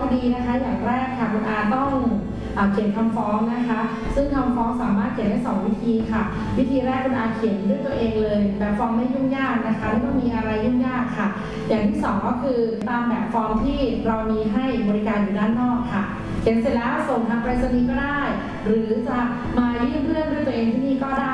ดีนะคะอย่างแรกค่ะคุณอาต้องเขียนคำฟ้องนะคะซึ่งคำฟ้องสามารถเขียนได้2วิธีค่ะวิธีแรกคุณอาเขียนด้วยตัวเองเลยแบบฟอร์มไม่ยุ่งยากนะคะไม่ต้องมีอะไรยุ่งยากค่ะอย่างที่2ก็คือตามแบบฟอร์มที่เรามีให้บริการอยู่ด้านนอกค่ะเขียนเสร็จแล้วส่งทางไปรษณีย์ก็ได้หรือจะมายื่นเรื่องด้วยตัวเองที่นี่ก็ได้